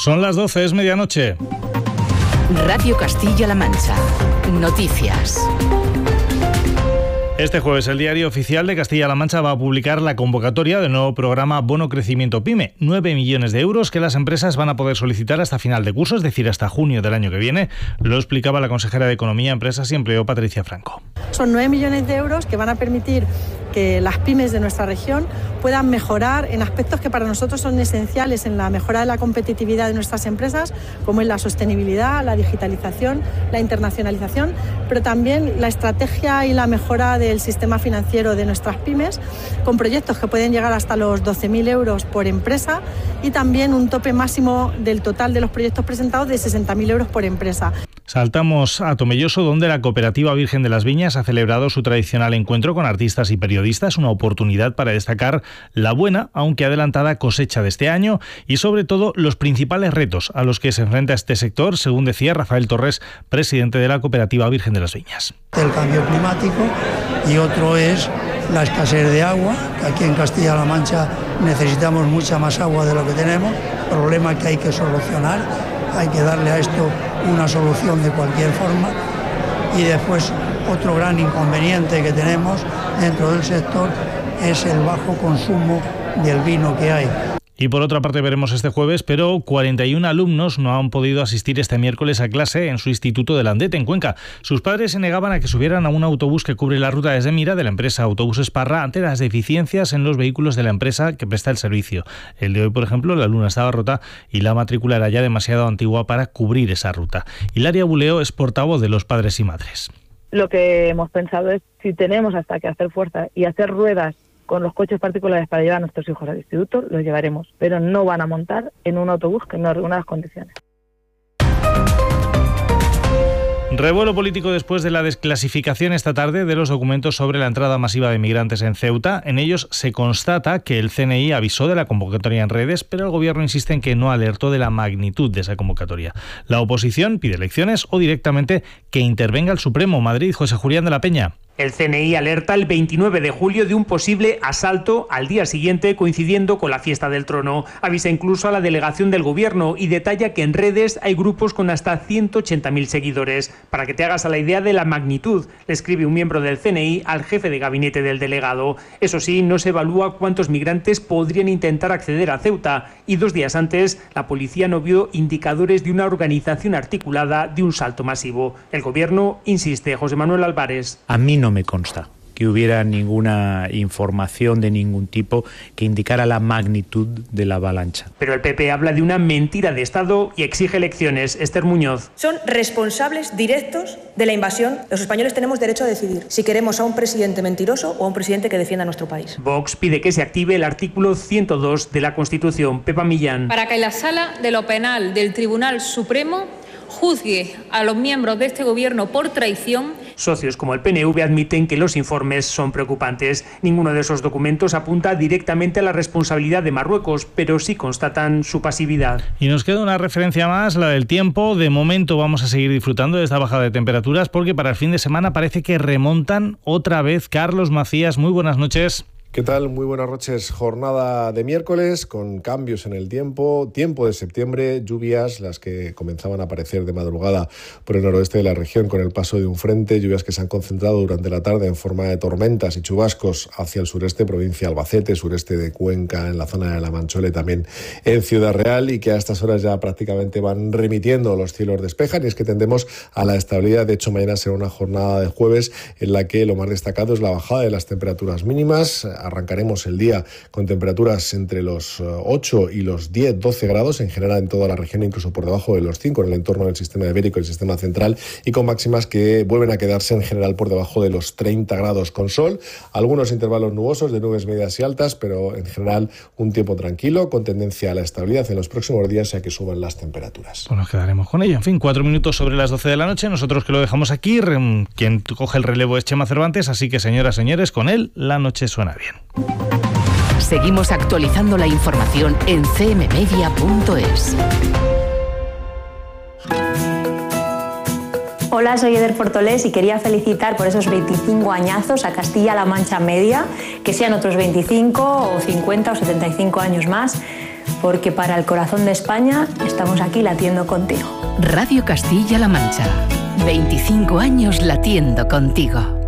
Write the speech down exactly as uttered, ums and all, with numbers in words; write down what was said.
Son las doce, es medianoche. Radio Castilla-La Mancha. Noticias. Este jueves el Diario Oficial de Castilla-La Mancha va a publicar la convocatoria del nuevo programa Bono Crecimiento PYME, nueve millones de euros que las empresas van a poder solicitar hasta final de curso, es decir, hasta junio del año que viene. Lo explicaba la consejera de Economía, Empresas y Empleo, Patricia Franco. Son nueve millones de euros que van a permitir que las pymes de nuestra región puedan mejorar en aspectos que para nosotros son esenciales en la mejora de la competitividad de nuestras empresas, como es la sostenibilidad, la digitalización, la internacionalización, pero también la estrategia y la mejora del sistema financiero de nuestras pymes, con proyectos que pueden llegar hasta los doce mil euros por empresa y también un tope máximo del total de los proyectos presentados de sesenta mil euros por empresa. Saltamos a Tomelloso, donde la Cooperativa Virgen de las Viñas ha celebrado su tradicional encuentro con artistas y periodistas, una oportunidad para destacar la buena, aunque adelantada, cosecha de este año y sobre todo los principales retos a los que se enfrenta este sector, según decía Rafael Torres, presidente de la Cooperativa Virgen de las Viñas. El cambio climático y otro es la escasez de agua. Aquí en Castilla-La Mancha necesitamos mucha más agua de lo que tenemos, problema que hay que solucionar, hay que darle a esto una solución de cualquier forma. Y después otro gran inconveniente que tenemos dentro del sector es el bajo consumo del vino que hay. Y por otra parte veremos este jueves, pero cuarenta y uno alumnos no han podido asistir este miércoles a clase en su instituto de Landet, en Cuenca. Sus padres se negaban a que subieran a un autobús que cubre la ruta desde Mira de la empresa Autobuses Parra ante las deficiencias en los vehículos de la empresa que presta el servicio. El de hoy, por ejemplo, la luna estaba rota y la matrícula era ya demasiado antigua para cubrir esa ruta. Hilaria Buleo es portavoz de los padres y madres. Lo que hemos pensado es, si tenemos hasta que hacer fuerza y hacer ruedas con los coches particulares para llevar a nuestros hijos al instituto, los llevaremos, pero no van a montar en un autobús que no reúna las condiciones. Revuelo político después de la desclasificación esta tarde de los documentos sobre la entrada masiva de migrantes en Ceuta. En ellos se constata que el C N I avisó de la convocatoria en redes, pero el gobierno insiste en que no alertó de la magnitud de esa convocatoria. La oposición pide elecciones o directamente que intervenga el Supremo. Madrid, José Julián de la Peña. El C N I alerta el veintinueve de julio de un posible asalto al día siguiente, coincidiendo con la fiesta del trono. Avisa incluso a la delegación del gobierno y detalla que en redes hay grupos con hasta ciento ochenta mil seguidores. Para que te hagas a la idea de la magnitud, le escribe un miembro del C N I al jefe de gabinete del delegado. Eso sí, no se evalúa cuántos migrantes podrían intentar acceder a Ceuta y dos días antes la policía no vio indicadores de una organización articulada de un salto masivo. El gobierno insiste. José Manuel Álvarez. A mí no me consta que hubiera ninguna información de ningún tipo que indicara la magnitud de la avalancha. Pero el P P habla de una mentira de Estado y exige elecciones. Esther Muñoz. Son responsables directos de la invasión. Los españoles tenemos derecho a decidir si queremos a un presidente mentiroso o a un presidente que defienda nuestro país. Vox pide que se active el artículo ciento dos de la Constitución. Pepa Millán. Para que la Sala de lo Penal del Tribunal Supremo juzgue a los miembros de este gobierno por traición. Socios como el P N V admiten que los informes son preocupantes. Ninguno de esos documentos apunta directamente a la responsabilidad de Marruecos, pero sí constatan su pasividad. Y nos queda una referencia más, la del tiempo. De momento vamos a seguir disfrutando de esta bajada de temperaturas porque para el fin de semana parece que remontan otra vez. Carlos Macías, muy buenas noches. ¿Qué tal? Muy buenas noches. Jornada de miércoles con cambios en el tiempo, tiempo de septiembre, lluvias, las que comenzaban a aparecer de madrugada por el noroeste de la región con el paso de un frente, lluvias que se han concentrado durante la tarde en forma de tormentas y chubascos hacia el sureste, provincia de Albacete, sureste de Cuenca, en la zona de La Manchole, también en Ciudad Real, y que a estas horas ya prácticamente van remitiendo, los cielos despejan y es que tendemos a la estabilidad. De hecho, mañana será una jornada de jueves en la que lo más destacado es la bajada de las temperaturas mínimas. Arrancaremos el día con temperaturas entre los ocho y los diez, doce grados en general en toda la región, incluso por debajo de los cinco en el entorno del sistema ibérico y el sistema central, y con máximas que vuelven a quedarse en general por debajo de los treinta grados, con sol, algunos intervalos nubosos de nubes medias y altas, pero en general un tiempo tranquilo con tendencia a la estabilidad en los próximos días y a que suban las temperaturas. Pues nos quedaremos con ello. En fin, cuatro minutos sobre las doce de la noche, nosotros que lo dejamos aquí, quien coge el relevo es Chema Cervantes, así que señoras, señores, con él la noche suena bien. Seguimos actualizando la información en c m media punto es. Hola, soy Eder Portolés y quería felicitar por esos veinticinco añazos a Castilla-La Mancha Media, que sean otros veinticinco o cincuenta o setenta y cinco años más. porque para el corazón de España estamos aquí latiendo contigo. Radio Castilla-La Mancha. veinticinco años latiendo contigo.